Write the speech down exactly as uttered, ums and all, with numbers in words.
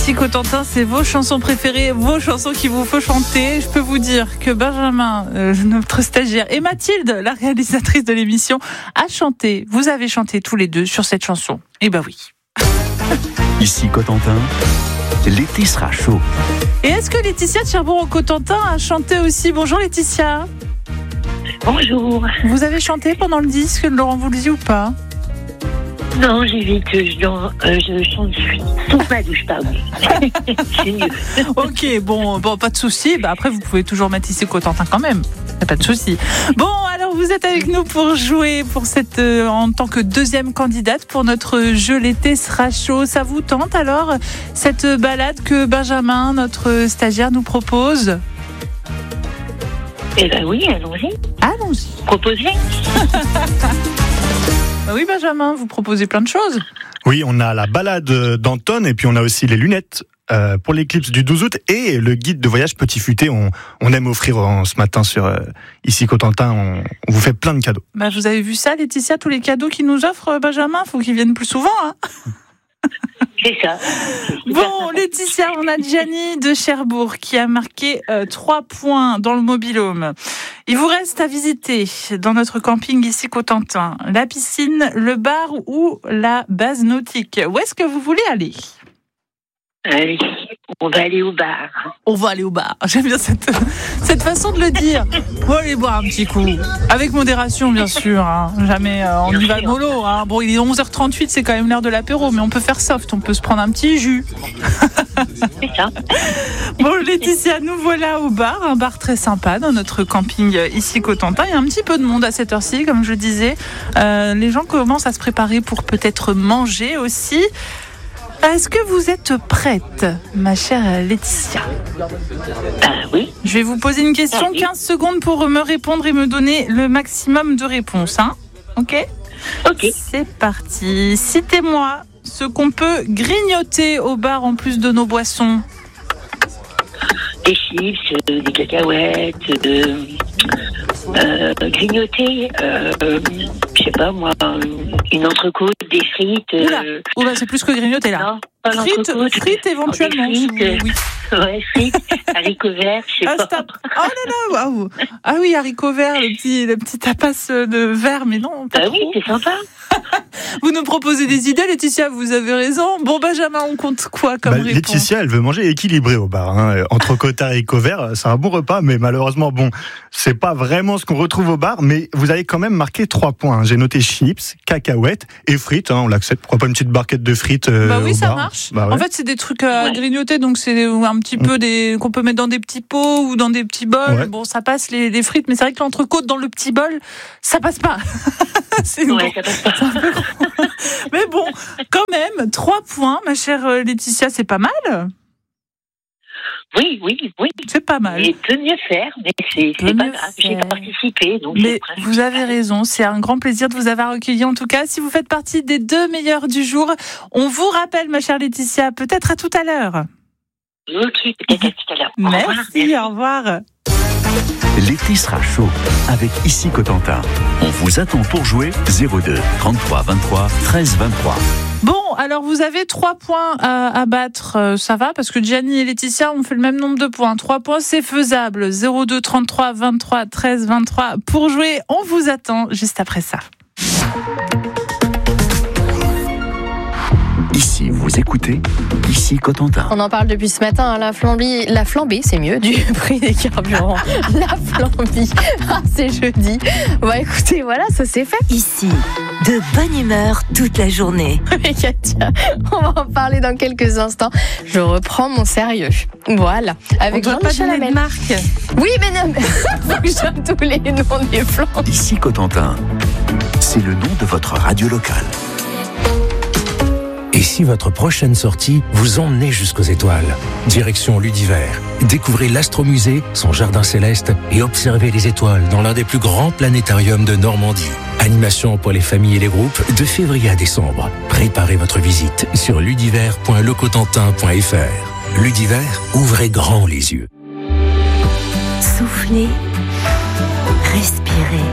Ici Cotentin, c'est vos chansons préférées, vos chansons qui vous font chanter. Je peux vous dire que Benjamin, euh, notre stagiaire, et Mathilde, la réalisatrice de l'émission, a chanté. Vous avez chanté tous les deux sur cette chanson. Eh ben oui. Ici Cotentin, l'été sera chaud. Et est-ce que Laetitia de Cherbourg-en-Cotentin a chanté aussi? Bonjour Laetitia. Bonjour. Vous avez chanté pendant le disque de Laurent Voulzy ou pas? Non, j'évite, je, euh, je chante sous ma douche, pardon. C'est mieux. Ok, bon, bon, pas de souci. Bah après, vous pouvez toujours mettre ici Cotentin quand même. Y a pas de souci. Bon, alors vous êtes avec nous pour jouer pour cette euh, en tant que deuxième candidate pour notre jeu L'été sera chaud. Ça vous tente alors cette balade que Benjamin, notre stagiaire, nous propose? Eh ben oui, allons-y. Allons-y. Proposez. Bah oui, Benjamin, vous proposez plein de choses. Oui, on a la balade d'Anton et puis on a aussi les lunettes euh, pour l'éclipse du douze août et le guide de voyage Petit Futé. On, on aime offrir en, ce matin sur euh, Ici Cotentin, on, on vous fait plein de cadeaux. Bah vous avez vu ça, Laetitia, tous les cadeaux qu'il nous offre, Benjamin, faut qu'il vienne plus souvent, hein. C'est ça. Bon, Laetitia, on a Gianni de Cherbourg qui a marqué euh, trois points dans le mobil-home. Il vous reste à visiter dans notre camping ici Cotentin la piscine, le bar ou la base nautique. Où est-ce que vous voulez aller? Allez, on va aller au bar. On va aller au bar. J'aime bien cette, cette façon de le dire. On va aller boire un petit coup. Avec modération, bien sûr. Hein. Jamais euh, on y va mollo. Hein. Bon, il est onze heures trente-huit, c'est quand même l'heure de l'apéro, mais on peut faire soft. On peut se prendre un petit jus. C'est ça. Bon, Laetitia, nous voilà au bar. Un bar très sympa dans notre camping ici Cotentin. Il y a un petit peu de monde à cette heure-ci, comme je disais. Euh, les gens commencent à se préparer pour peut-être manger aussi. Est-ce que vous êtes prête, ma chère Laetitia? Ah oui. Je vais vous poser une question, Ah oui. quinze secondes pour me répondre et me donner le maximum de réponses. Hein, ok? Ok. C'est parti. Citez-moi ce qu'on peut grignoter au bar en plus de nos boissons. Des chips, euh, des cacahuètes, euh, euh, grignoter, euh, je sais pas moi, une entrecôte, des frites. Euh, Oula, Oula c'est plus que grignoter là. Non, pas Frites, l'entrecôte. frites éventuellement. Des si frites, vous- oui. ouais, frites, haricots verts, je sais Ah, pas. stop. Oh là là, waouh. Ah oui, haricots verts, le petit, le petit tapas de verre, mais non, pas Ah trop. oui, c'est sympa. Vous nous proposez des idées, Laetitia, vous avez raison. Bon, Benjamin, on compte quoi comme Bah, réponse? Laetitia, elle veut manger équilibré au bar. Hein. Entre côte et haricots verts, c'est un bon repas, mais malheureusement, bon, c'est pas vraiment ce qu'on retrouve au bar. Mais vous avez quand même marqué trois points. Hein. J'ai noté chips, cacahuètes et frites. Hein, on l'accepte. Pourquoi pas une petite barquette de frites euh, Bah oui, au ça bar. marche. Bah ouais. En fait, c'est des trucs à Ouais. grignoter, donc c'est un petit peu des qu'on peut mettre dans des petits pots ou dans des petits bols. Ouais. Bon, ça passe les, les frites, mais c'est vrai que l'entrecôte dans le petit bol, ça passe pas. c'est Ouais, bon. ça passe pas. C'est un peu gros. Mais bon, quand même, trois points, ma chère Laetitia, c'est pas mal. Oui, oui, oui. C'est pas mal. Il peut mieux faire, mais c'est, Peut c'est pas mieux grave. J'ai faire. participé, donc Mais c'est presque vous avez raison, c'est un grand plaisir de vous avoir recueilli. En tout cas, si vous faites partie des deux meilleurs du jour, on vous rappelle, ma chère Laetitia, peut-être à tout à l'heure. Ok, peut-être à tout à l'heure. Au revoir. Merci, au revoir. L'été sera chaud avec Ici Cotentin. On vous attend pour jouer zéro deux trente-trois vingt-trois treize vingt-trois. Bon, alors vous avez trois points à, à battre, euh, ça va, parce que Gianni et Laetitia ont fait le même nombre de points. Trois points, c'est faisable. zéro deux trente-trois vingt-trois treize vingt-trois. Pour jouer, on vous attend juste après ça. Ici, vous écoutez Ici Cotentin. On en parle depuis ce matin, hein, la flambée, la flambée, c'est mieux, du prix des carburants. La flambée, ah, c'est jeudi. Bah écoutez, voilà, ça c'est fait. Ici, de bonne humeur toute la journée. Mais Katia, on va en parler dans quelques instants. Je reprends mon sérieux. Voilà, avec Jean-Michel Hamel. marque. Oui, mais non, mais faut que je donne tous les noms des flambes. Ici Cotentin, c'est le nom de votre radio locale. Et si votre prochaine sortie vous emmenait jusqu'aux étoiles? Direction Ludivert. Découvrez l'Astromusée, son jardin céleste et observez les étoiles dans l'un des plus grands planétariums de Normandie. Animation pour les familles et les groupes de février à décembre. Préparez votre visite sur ludivert point le cotentin point f r. Ludivert, ouvrez grand les yeux. Soufflez, respirez.